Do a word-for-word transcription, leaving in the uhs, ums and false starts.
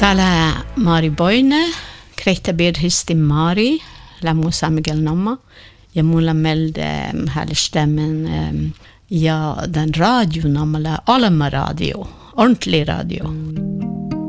Täällä Mari Boine, Kreita Birhisti Mari, Lamusa Miguel Namma, ja mulla melde här stämmen ja den radio namla Alma radio, ordentlig radio.